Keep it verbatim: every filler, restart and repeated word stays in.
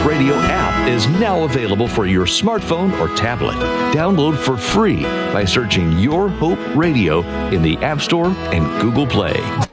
Radio app is now available for your smartphone or tablet. Download for free by searching Your Hope Radio in the App Store and Google Play.